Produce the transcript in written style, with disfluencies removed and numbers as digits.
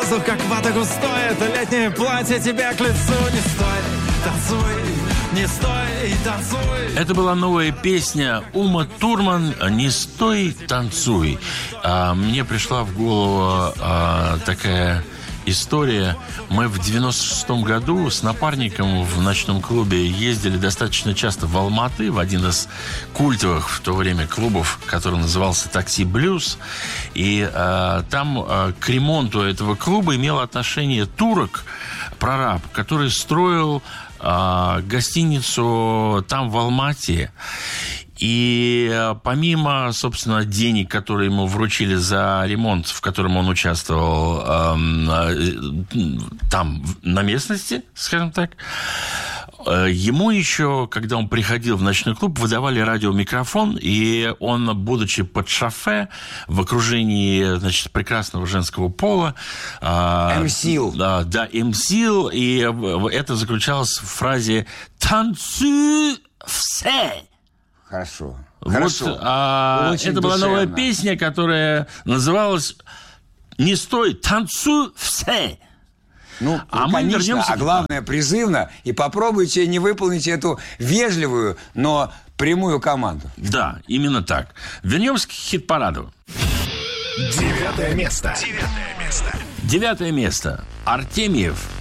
сразу как вата густое. Это летнее платье тебе к лицу. Не стой, танцуй, не стой и танцуй. Это была новая песня Ума Турман «Не стой, танцуй». Мне пришла в голову такая история. Мы в 96-м году с напарником в ночном клубе ездили достаточно часто в Алматы, в один из культовых в то время клубов, который назывался «Такси Блюз». И там к ремонту этого клуба имел отношение турок, прораб, который строил гостиницу там, в Алмате. И помимо, собственно, денег, которые ему вручили за ремонт, в котором он участвовал там, на местности, скажем так, ему еще, когда он приходил в ночной клуб, выдавали радиомикрофон, и он, будучи под шофе, в окружении, значит, прекрасного женского пола... М-сил. Да, М-сил, и это заключалось в фразе «Танцуй все». Хорошо. Вот, Хорошо. это была новая песня, которая называлась «Не стой, танцуй все». Ну, мы конечно, вернемся... главное, призывно. И попробуйте не выполнить эту вежливую, но прямую команду. Да, именно так. Вернемся к хит-параду. 9 место. 9 место. Артемьев.